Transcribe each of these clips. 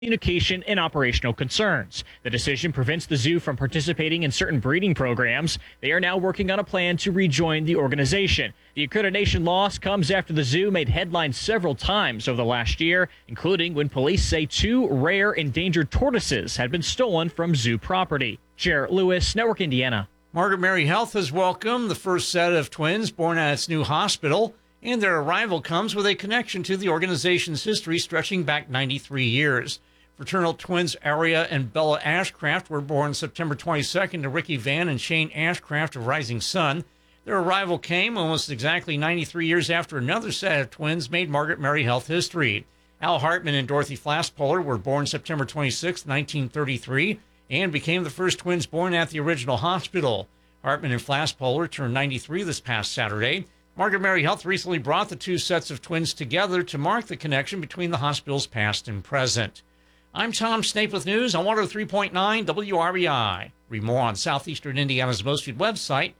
communication, and operational concerns. The decision prevents the zoo from participating in certain breeding programs. They are now working on a plan to rejoin the organization. The accreditation loss comes after the zoo made headlines several times over the last year, including when police say 2 rare endangered tortoises had been stolen from zoo property. Jarrett Lewis, Network Indiana. Margaret Mary Health has welcomed the first set of twins born at its new hospital, and their arrival comes with a connection to the organization's history stretching back 93 years. Fraternal twins Aria and Bella Ashcraft were born September 22nd to Ricky Van and Shane Ashcraft of Rising Sun. Their arrival came almost exactly 93 years after another set of twins made Margaret Mary Health history. Al Hartman and Dorothy Flasspohler were born September 26, 1933, and became the first twins born at the original hospital. Hartman and Flasspohler turned 93 this past Saturday. Margaret Mary Health recently brought the 2 sets of twins together to mark the connection between the hospital's past and present. I'm Tom Snape with news on 103.9 WRBI. Read more on Southeastern Indiana's most viewed website,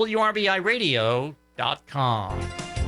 WRBIRadio.com.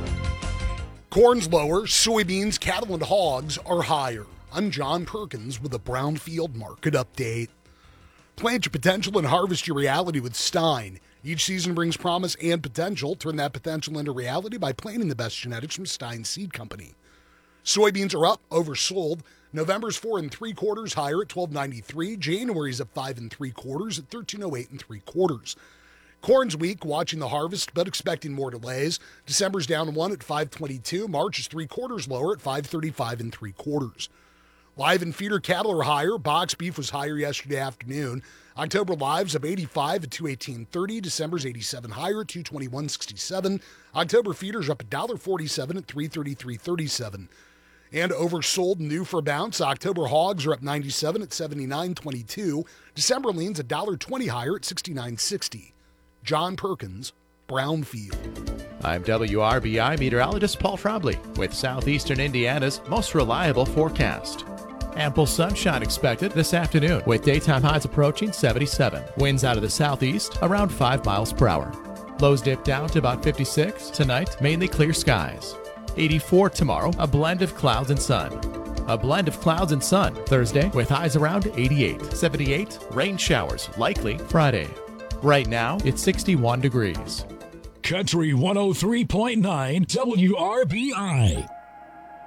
Corn's lower, soybeans, cattle, and hogs are higher. I'm John Perkins with a Brownfield Market Update. Plant your potential and harvest your reality with Stein. Each season brings promise and potential. Turn that potential into reality by planting the best genetics from Stein Seed Company. Soybeans are up, oversold. November's 4 3/4 higher at $12.93. January's up 5 3/4 at $13.08 3/4. Corn's weak, watching the harvest, but expecting more delays. December's down 1 at $5.22. March is 3/4 lower at $5.35 3/4. Live and feeder cattle are higher. Box beef was higher yesterday afternoon. October live's up 85 at $218.30. December's 87 higher at $221.67. October feeders up $1.47 at $333.37. And oversold new for a bounce. October hogs are up 97 at $79.22. December leans $1.20 higher at $69.60. John Perkins, Brownfield. I'm WRBI meteorologist Paul Trombley with Southeastern Indiana's most reliable forecast. Ample sunshine expected this afternoon with daytime highs approaching 77. Winds out of the southeast around 5 miles per hour. Lows dip down to about 56. Tonight, mainly clear skies. 84 tomorrow, a blend of clouds and sun. A blend of clouds and sun Thursday with highs around 88. 78, rain showers likely Friday. Right now, it's 61 degrees. Country 103.9 WRBI.